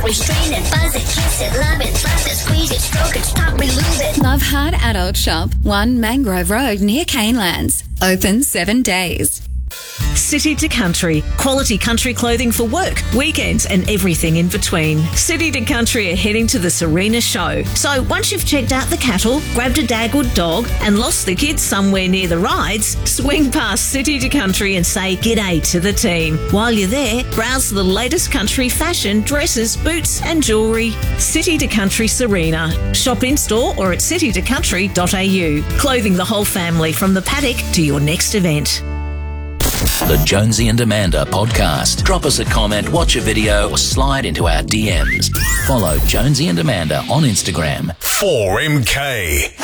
restrain it, buzz it, kiss it, love it, thrust it, squeeze it, stroke it, stop, relove it. Love Hard Adult Shop, 1 Mangrove Road near Canelands. Open 7 days. City to Country. Quality country clothing for work, weekends and everything in between. City to Country are heading to the Serena show. So once you've checked out the cattle, grabbed a Dagwood dog and lost the kids somewhere near the rides, swing past City to Country and say g'day to the team. While you're there, browse the latest country fashion, dresses, boots and jewellery. City to Country Serena. Shop in-store or at citytocountry.au. Clothing the whole family from the paddock to your next event. The Jonesy and Amanda podcast. Drop us a comment, watch a video, or slide into our DMs. Follow Jonesy and Amanda on Instagram. 4MK.